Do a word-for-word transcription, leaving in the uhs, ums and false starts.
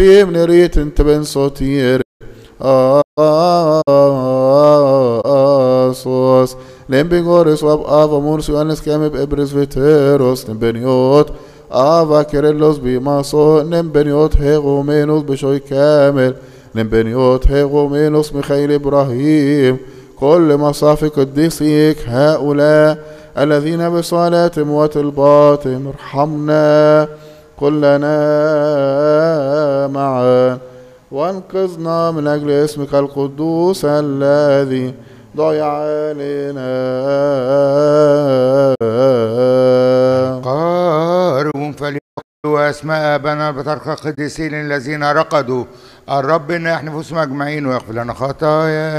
نريت انت بن صوتير آسوس نمبيغورس واب آفا مونس يوانس كامب إبرز فيتيروس نمبنيوت آفا كيرلوس بيماسو نمبنيوت هيغومينوس بشوي كامل نمبنيوت هيغومينوس ميخائيل إبراهيم كل مصافي قديسيك هؤلاء الذين بصلاتهم وطلباتهم ارحمنا كلنا معا وانقذنا من أجل اسمك القدوس الذي ضيع علينا. قارون فليقولوا أسماء آبائنا بترك القديسين الذين رقدوا الرب إن يحنفوا اسم أجمعين ويغفر لنا خطايا